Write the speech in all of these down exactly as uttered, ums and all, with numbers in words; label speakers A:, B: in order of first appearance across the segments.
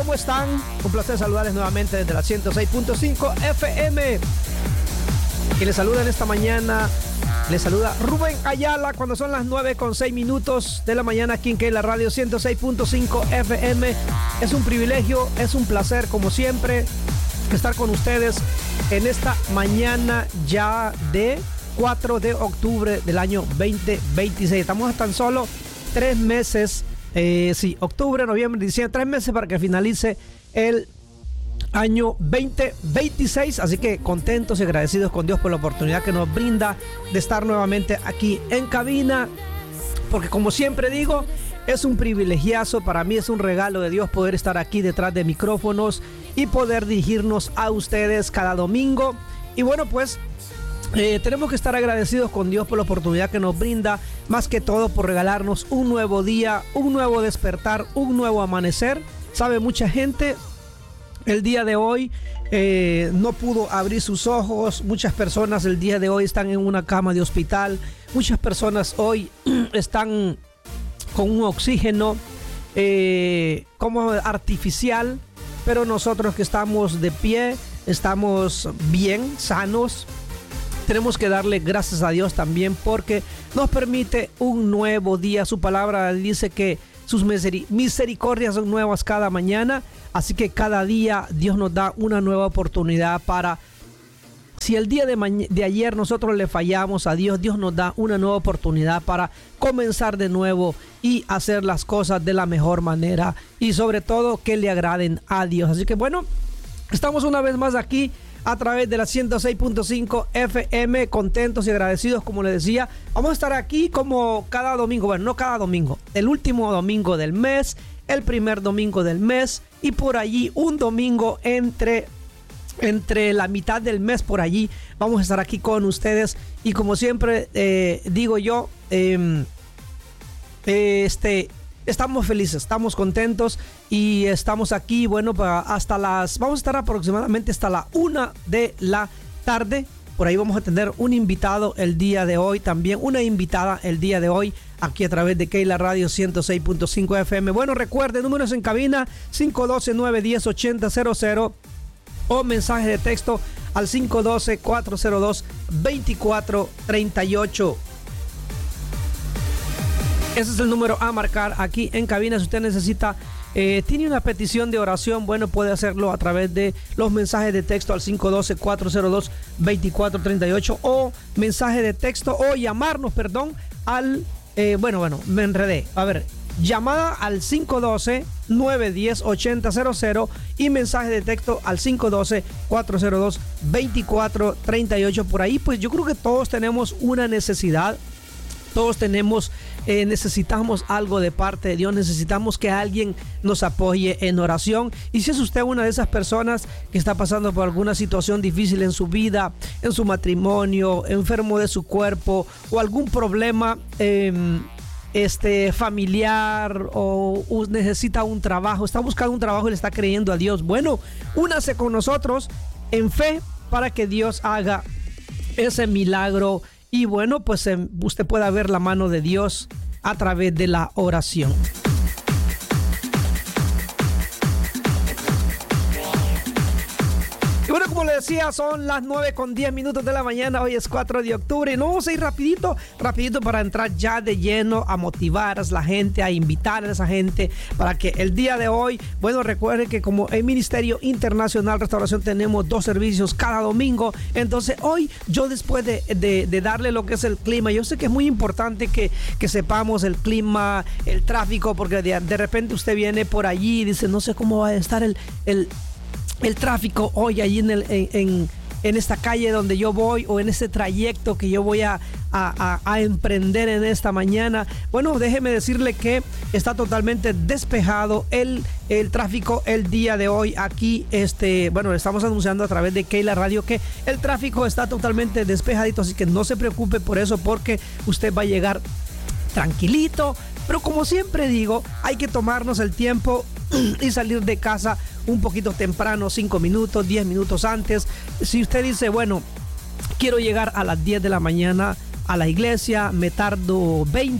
A: ¿cómo están? Un placer saludarles nuevamente desde la ciento seis punto cinco F M. Y les saluda en esta mañana, les saluda Rubén Ayala cuando son las nueve con seis minutos de la mañana aquí en Keila Radio ciento seis punto cinco F M. Es un privilegio, es un placer como siempre estar con ustedes en esta mañana ya de cuatro de octubre del año veinte veintiséis. Estamos a tan solo tres meses, eh, sí, octubre, noviembre, diciembre, tres meses para que finalice el año veinte veintiséis, así que contentos y agradecidos con Dios por la oportunidad que nos brinda de estar nuevamente aquí en cabina, porque como siempre digo, es un privilegiazo, para mí es un regalo de Dios poder estar aquí detrás de micrófonos y poder dirigirnos a ustedes cada domingo. Y bueno, pues eh, tenemos que estar agradecidos con Dios por la oportunidad que nos brinda, más que todo por regalarnos un nuevo día, un nuevo despertar, un nuevo amanecer. Sabe, mucha gente el día de hoy eh, no pudo abrir sus ojos. Muchas personas el día de hoy están en una cama de hospital. Muchas personas hoy están con un oxígeno eh, como artificial, pero nosotros que estamos de pie, estamos bien, sanos, tenemos que darle gracias a Dios también porque nos permite un nuevo día. Su palabra dice que sus misericordias son nuevas cada mañana, así que cada día Dios nos da una nueva oportunidad para... Si el día de, ma- de ayer nosotros le fallamos a Dios, Dios nos da una nueva oportunidad para comenzar de nuevo y hacer las cosas de la mejor manera y sobre todo que le agraden a Dios. Así que bueno, estamos una vez más aquí a través de la ciento seis punto cinco F M, contentos y agradecidos, como les decía. Vamos a estar aquí como cada domingo, bueno, no cada domingo, el último domingo del mes, el primer domingo del mes y por allí un domingo entre... entre la mitad del mes por allí vamos a estar aquí con ustedes y como siempre eh, digo yo eh, eh, este estamos felices, estamos contentos y estamos aquí bueno para hasta las vamos a estar aproximadamente hasta la una de la tarde. Por ahí vamos a tener un invitado el día de hoy, también una invitada el día de hoy aquí a través de Keila Radio ciento seis punto cinco F M. Bueno, recuerden, números en cabina cinco uno dos, nueve uno cero, ocho cero cero cero o mensaje de texto al cinco uno dos, cuatro cero dos, dos cuatro tres ocho. Ese es el número a marcar aquí en cabina. Si usted necesita, eh, tiene una petición de oración, bueno, puede hacerlo a través de los mensajes de texto al cinco uno dos, cuatro cero dos, dos cuatro tres ocho o mensaje de texto o llamarnos, perdón, al, eh, bueno, bueno, me enredé. A ver, llamada al cinco uno dos, nueve uno cero, ocho cero cero cero y mensaje de texto al cinco uno dos, cuatro cero dos, dos cuatro tres ocho. Por ahí pues yo creo que todos tenemos una necesidad, todos tenemos, eh, necesitamos algo de parte de Dios, necesitamos que alguien nos apoye en oración. Y si es usted una de esas personas que está pasando por alguna situación difícil en su vida, en su matrimonio, enfermo de su cuerpo o algún problema eh, este familiar o, o necesita un trabajo, está buscando un trabajo y le está creyendo a Dios, bueno, únase con nosotros en fe para que Dios haga ese milagro y bueno, pues eh, usted pueda ver la mano de Dios a través de la oración. Y bueno, como les decía, son las nueve con diez minutos de la mañana. Hoy es cuatro de octubre y nos vamos a ir rapidito, rapidito para entrar ya de lleno a motivar a la gente, a invitar a esa gente para que el día de hoy, bueno, recuerden que como el Ministerio Internacional Restauración tenemos dos servicios cada domingo. Entonces hoy yo después de, de, de darle lo que es el clima, yo sé que es muy importante que, que sepamos el clima, el tráfico, porque de, de repente usted viene por allí y dice, no sé cómo va a estar el... el el tráfico hoy allí en, el, en, en, en esta calle donde yo voy o en ese trayecto que yo voy a, a, a, a emprender en esta mañana. Bueno, déjeme decirle que está totalmente despejado el, el tráfico el día de hoy aquí. Este, bueno, estamos anunciando a través de Keila Radio que el tráfico está totalmente despejadito, así que no se preocupe por eso porque usted va a llegar tranquilito. Pero como siempre digo, hay que tomarnos el tiempo y salir de casa un poquito temprano, cinco minutos, diez minutos antes. Si usted dice, bueno, quiero llegar a las diez de la mañana a la iglesia, me tardo veinte,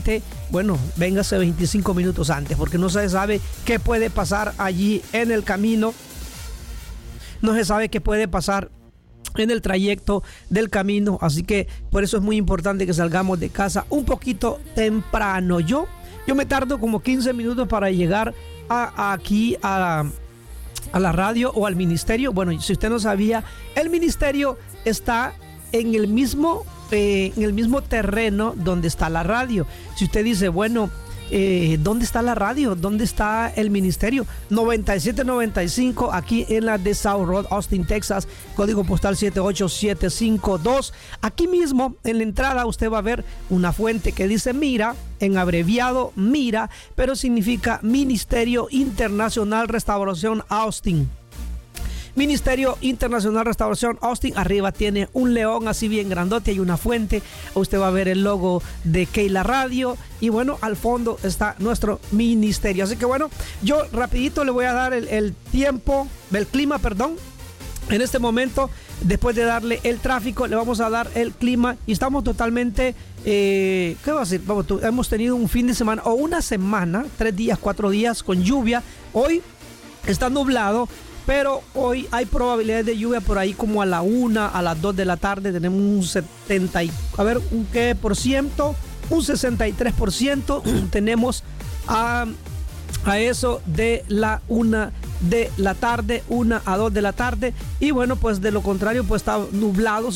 A: bueno, véngase veinticinco minutos antes, porque no se sabe qué puede pasar allí en el camino. No se sabe qué puede pasar en el trayecto del camino, así que por eso es muy importante que salgamos de casa un poquito temprano. Yo, yo me tardo como quince minutos para llegar a, a aquí a, a la radio o al ministerio. Bueno, si usted no sabía, el ministerio está en el mismo, eh, en el mismo terreno donde está la radio. Si usted dice, bueno, Eh, ¿dónde está la radio? ¿Dónde está el ministerio? noventa y siete noventa y cinco aquí en la de South Road, Austin, Texas, código postal siete ocho siete cinco dos. Aquí mismo en la entrada usted va a ver una fuente que dice MIRA, en abreviado MIRA, pero significa Ministerio Internacional Restauración Austin. Ministerio Internacional Restauración Austin. Arriba tiene un león así bien grandote, hay una fuente. Usted va a ver el logo de Keila Radio. Y bueno, al fondo está nuestro ministerio. Así que bueno, yo rapidito le voy a dar el, el tiempo, el clima, perdón. En este momento, después de darle el tráfico, le vamos a dar el clima. Y estamos totalmente, eh, ¿qué va a decir? Vamos, hemos tenido un fin de semana o una semana, tres días, cuatro días con lluvia. Hoy está nublado, pero hoy hay probabilidades de lluvia por ahí como a la una, a las dos de la tarde. Tenemos un setenta, a ver, un qué por ciento, un sesenta y tres por ciento. Tenemos a, a eso de la una de la tarde, una a dos de la tarde. Y bueno, pues de lo contrario, pues está nublado.